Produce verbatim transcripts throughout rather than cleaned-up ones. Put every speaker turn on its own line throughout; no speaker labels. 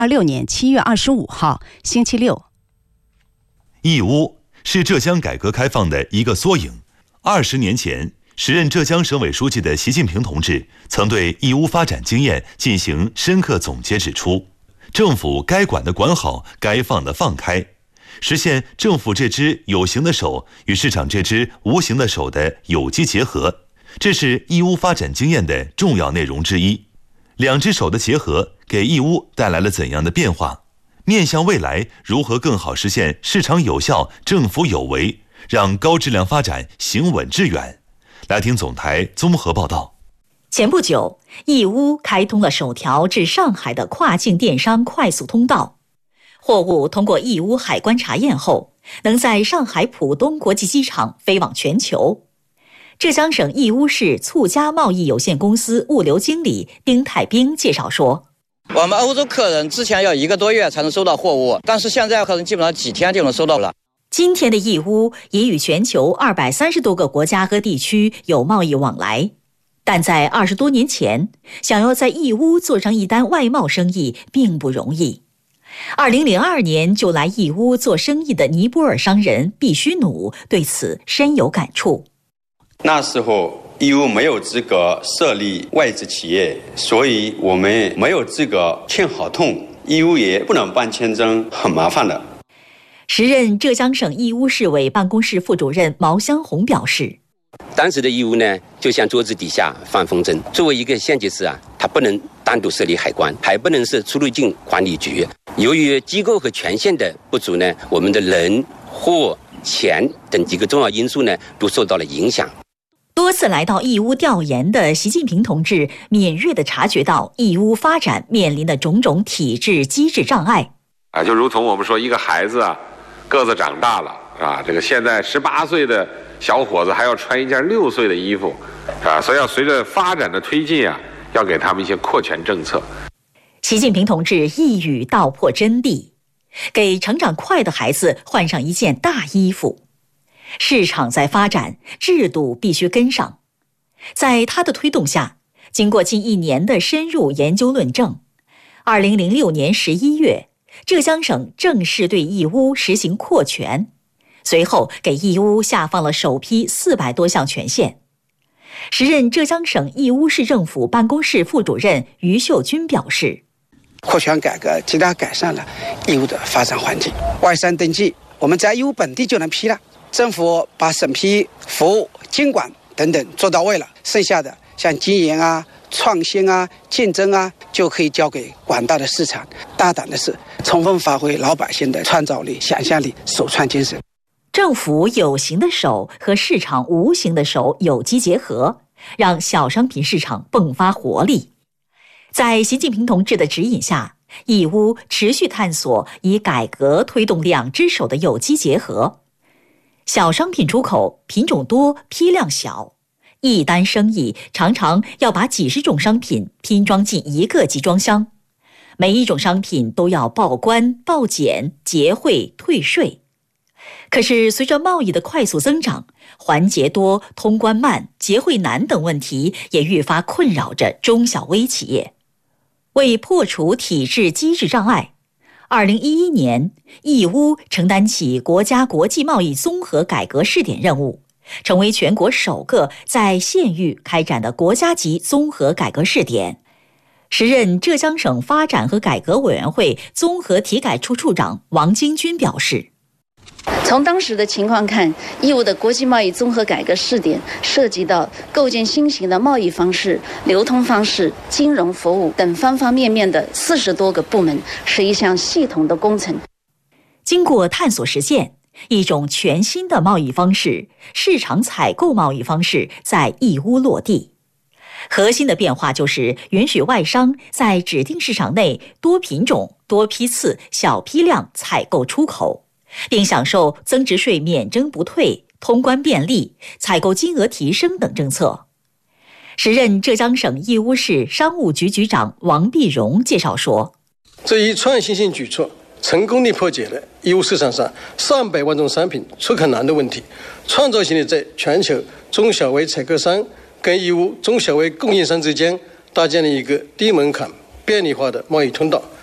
二六年七月二十五号，星期六。
义乌是浙江改革开放的一个缩影。二十年前，时任浙江省委书记的习近平同志曾对义乌发展经验进行深刻总结，指出，政府该管的管好，该放的放开，实现政府这只有形的手与市场这只无形的手的有机结合，这是义乌发展经验的重要内容之一。两只手的结合给义乌带来了怎样的变化？面向未来，如何更好实现市场有效、政府有为，让高质量发展行稳致远？来听总台综合报道。
前不久，义乌开通了首条至上海的跨境电商快速通道，货物通过义乌海关查验后，能在上海浦东国际机场飞往全球。浙江省义乌市促家贸易有限公司物流经理丁太兵介绍说，
我们欧洲客人之前要一个多月才能收到货物，但是现在客人基本上几天就能收到了。
今天的义乌已与全球二百三十多个国家和地区有贸易往来，但在二十多年前，想要在义乌做上一单外贸生意并不容易。二零零二年就来义乌做生意的尼泊尔商人毕须努对此深有感触。
那时候义乌没有资格设立外资企业，所以我们没有资格签合同，义乌也不能办签证，很麻烦的。
时任浙江省义乌市委办公室副主任毛湘红表示，
当时的义乌呢，就像桌子底下放风筝。作为一个县级市啊，它不能单独设立海关，还不能是出入境管理局。由于机构和权限的不足呢，我们的人、货、钱等几个重要因素呢，都受到了影响。
多次来到义乌调研的习近平同志敏锐地察觉到义乌发展面临的种种体制机制障碍。
啊，就如同我们说，一个孩子啊，个子长大了，啊，这个现在十八岁的小伙子还要穿一件六岁的衣服，啊，所以要随着发展的推进啊，要给他们一些扩权政策。
习近平同志一语道破真谛，给成长快的孩子换上一件大衣服。市场在发展，制度必须跟上。在他的推动下，经过近一年的深入研究论证，二零零六年十一月，浙江省正式对义乌实行扩权，随后给义乌下放了首批四百多项权限。时任浙江省义乌市政府办公室副主任于秀军表示，
扩权改革极大改善了义乌的发展环境，外商登记我们在义乌本地就能批了，政府把审批、服务、监管等等做到位了，剩下的像经营啊、创新啊、竞争啊，就可以交给广大的市场。大胆的是，充分发挥老百姓的创造力、想象力、首创精神。
政府有形的手和市场无形的手有机结合，让小商品市场迸发活力。在习近平同志的指引下，义乌持续探索以改革推动两只手的有机结合。小商品出口品种多，批量小，一单生意常常要把几十种商品拼装进一个集装箱，每一种商品都要报关、报检、结汇、退税。可是随着贸易的快速增长，环节多、通关慢、结汇难等问题也愈发困扰着中小微企业。为破除体制机制障碍，二零一一年，义乌承担起国家国际贸易综合改革试点任务，成为全国首个在县域开展的国家级综合改革试点。时任浙江省发展和改革委员会综合体改处处长王京军表示，
从当时的情况看，义乌的国际贸易综合改革试点涉及到构建新型的贸易方式、流通方式、金融服务等方方面面的四十多个部门，是一项系统的工程。
经过探索实践，一种全新的贸易方式——市场采购贸易方式在义乌落地。核心的变化就是允许外商在指定市场内多品种、多批次、小批量采购出口，并享受增值税免征不退、通关便利、采购金额提升等政策。时任浙江省义乌市商务局局长王碧荣介绍说，
这一创新性举措成功地破解了义乌市场上上百万种商品出口难的问题，创造性地在全球中小微采购商跟义乌中小微供应商之间搭建了一个低门槛、便利化的贸易通道，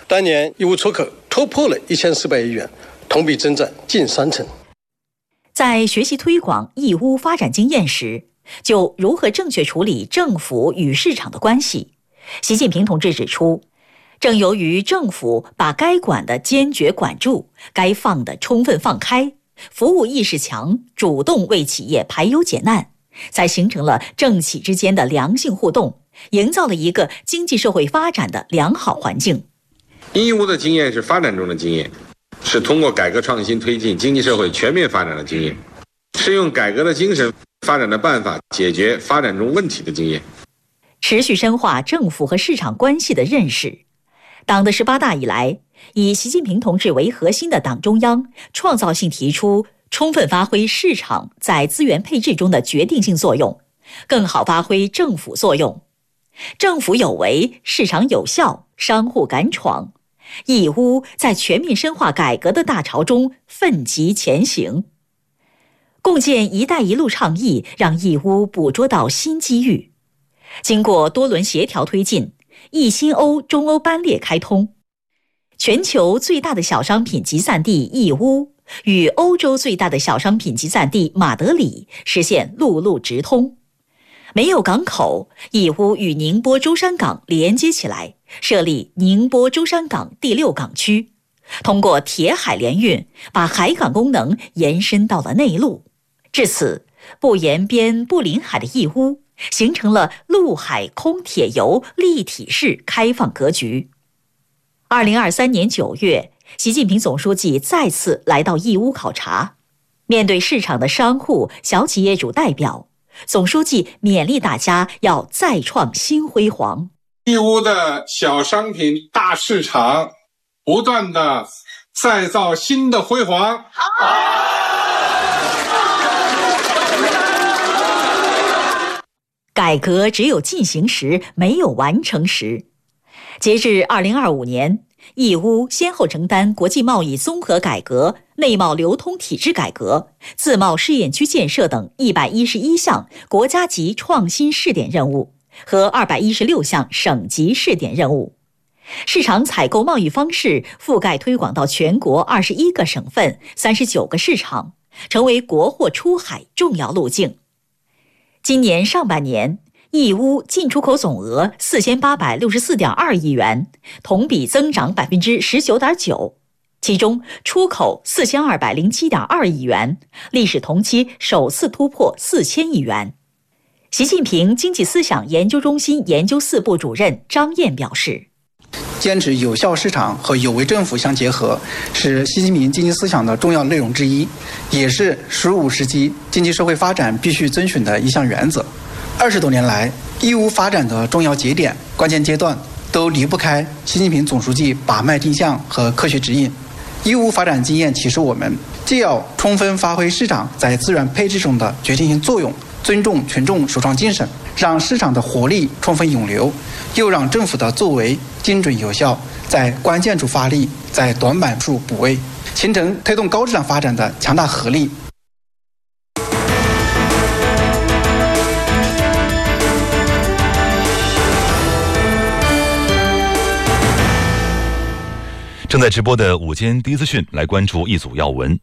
当年义乌出口突破了一千四百亿元，同比增长近三成。
在学习推广义乌发展经验时，就如何正确处理政府与市场的关系，习近平同志指出，正由于政府把该管的坚决管住，该放的充分放开，服务意识强，主动为企业排忧解难，才形成了政企之间的良性互动，营造了一个经济社会发展的良好环境。
义乌的经验是发展中的经验，是通过改革创新推进经济社会全面发展的经验，是用改革的精神、发展的办法解决发展中问题的经验。
持续深化政府和市场关系的认识。党的十八大以来，以习近平同志为核心的党中央创造性提出充分发挥市场在资源配置中的决定性作用，更好发挥政府作用。政府有为，市场有效，商户敢闯。义乌在全面深化改革的大潮中奋楫前行。共建“一带一路”倡议让义乌捕捉到新机遇。经过多轮协调推进，义新欧中欧班列开通，全球最大的小商品集散地义乌与欧洲最大的小商品集散地马德里实现陆路直通。没有港口，义乌与宁波舟山港连接起来，设立宁波舟山港第六港区，通过铁海联运，把海港功能延伸到了内陆。至此，不沿边不临海的义乌形成了陆海空铁邮立体式开放格局。二零二三年九月，习近平总书记再次来到义乌考察，面对市场的商户、小企业主代表，总书记勉励大家要再创新辉煌。
义乌的小商品大市场，不断的再造新的辉煌。
改革只有进行时，没有完成时。截至二零二五年，义乌先后承担国际贸易综合改革、内贸流通体制改革、自贸试验区建设等一百一十一项国家级创新试点任务和二百一十六项省级试点任务，市场采购贸易方式覆盖推广到全国二十一个省份、三十九个市场，成为国货出海重要路径。今年上半年，义乌进出口总额四千八百六十四点二亿元，同比增长百分之十九点九，其中出口四千二百零七点二亿元，历史同期首次突破四千亿元。习近平经济思想研究中心研究四部主任张燕表示，
坚持有效市场和有为政府相结合，是习近平经济思想的重要内容之一，也是“十五”时期经济社会发展必须遵循的一项原则。二十多年来，义乌发展的重要节点、关键阶段都离不开习近平总书记把脉定向和科学指引。义乌发展经验启示我们，既要充分发挥市场在资源配置中的决定性作用，尊重群众首创精神，让市场的活力充分涌流，又让政府的作为精准有效，在关键处发力，在短板处补位，形成推动高质量发展的强大合力。
正在直播的午间第一资讯，来关注一组要闻。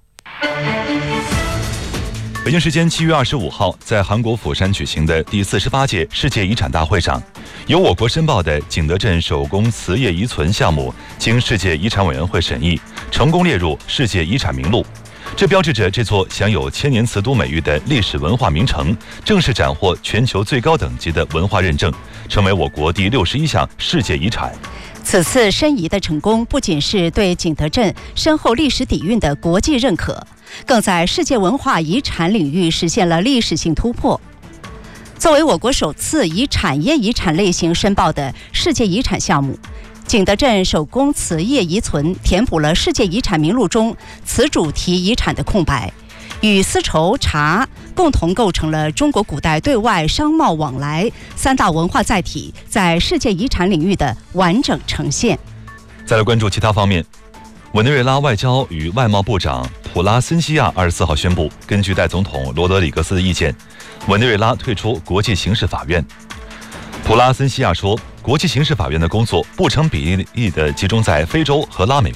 北京时间七月二十五号，在韩国釜山举行的第四十八届世界遗产大会上，由我国申报的景德镇手工瓷业遗存项目，经世界遗产委员会审议，成功列入世界遗产名录。这标志着这座享有千年瓷都美誉的历史文化名城，正式斩获全球最高等级的文化认证，成为我国第六十一项世界遗产。
此次申遗的成功，不仅是对景德镇深厚历史底蕴的国际认可，更在世界文化遗产领域实现了历史性突破。作为我国首次以产业遗产类型申报的世界遗产项目，景德镇手工瓷业遗存填补了世界遗产名录中瓷主题遗产的空白，与丝绸、茶共同构成了中国古代对外商贸往来三大文化载体在世界遗产领域的完整呈现。
再来关注其他方面，委内瑞拉外交与外贸部长普拉森西亚二十四号宣布，根据代总统罗德里格斯的意见，委内瑞拉退出国际刑事法院。 普拉森西亚说，国际刑事法院的工作不成比例地集中在非洲和拉美